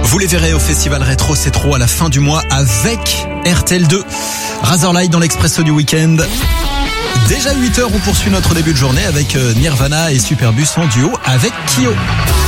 Vous les verrez au festival Rétro C'est Trop à la fin du mois avec RTL2. Razorlight dans l'Expresso du week-end. Déjà 8h, on poursuit notre début de journée avec Nirvana et Superbus en duo avec Kyo.